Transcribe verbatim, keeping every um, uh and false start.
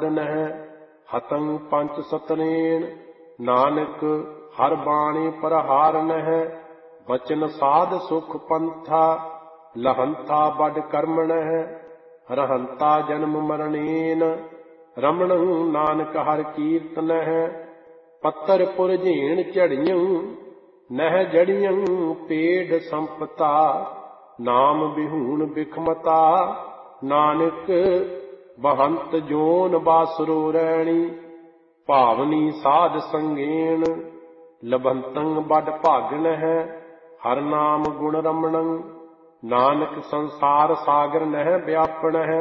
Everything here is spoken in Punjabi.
ਸਾਧਨ ਹੈ। ਹਤੰ ਪੰਚ ਸਤਨੇਨ ਨਾਨਕ ਹਰ ਬਾਣੀ ਪ੍ਰਹਾਰਨ ਹੈ। ਬਚਨ ਸਾਧ ਸੁਖ ਪੰਥਾ ਲਹੰਤਾ ਬਡ ਕਰਮਣ ਹੈ। ਰਹੰਤਾ ਜਨਮ ਮਰਣੇਨ ਰਮਣੰ ਨਾਨਕ ਹਰ ਕੀਰਤਨ ਹੈ। ਪੱਤਰ ਪੁਰਝੇਣ ਝੜੀਆਂ ਨਹਿ ਜੜੀਆਂ ਪੇੜ ਸੰਪਤਾ ਨਾਮ ਬਿਹੂਣ ਬਿਖਮਤਾ ਨਾਨਕ ਬਹੰਤ ਜੋਨ ਬਾਸੁਰੋ ਰੈਣੀ ਭਾਵਨੀ ਸਾਧ ਸੰਗੇਣ ਲਭੰਤੰ ਬਡ ਭਾਗਣ ਹੈ। ਹਰ ਨਾਮ ਗੁਣ ਰਮਣੰ ਨਾਨਕ ਸੰਸਾਰ ਸਾਗਰ ਨਹਿ ਵਿਆਪਣ ਹੈ।